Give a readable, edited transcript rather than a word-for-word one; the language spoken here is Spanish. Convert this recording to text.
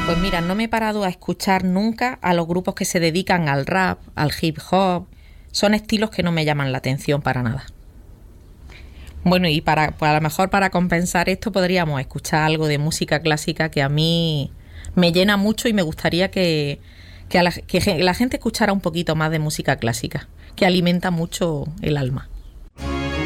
Pues mira, no me he parado a escuchar nunca a los grupos que se dedican al rap, al hip hop. Son estilos que no me llaman la atención para nada. Bueno, y pues a lo mejor para compensar esto podríamos escuchar algo de música clásica que a mí me llena mucho y me gustaría que la gente escuchara un poquito más de música clásica, que alimenta mucho el alma.